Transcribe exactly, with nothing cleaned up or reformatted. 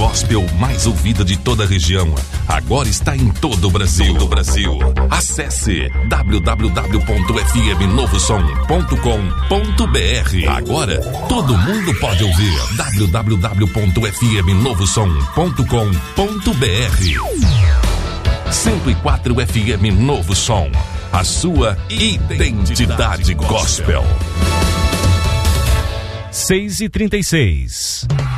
gospel mais ouvida de toda a região. Agora está em todo o Brasil. Todo o Brasil. Acesse w w w ponto f m novo som ponto com ponto b r. Agora todo mundo pode ouvir. w w w ponto f m novo som ponto com ponto b r. cento e quatro F M Novo Som. A sua identidade gospel. seis e trinta e seis.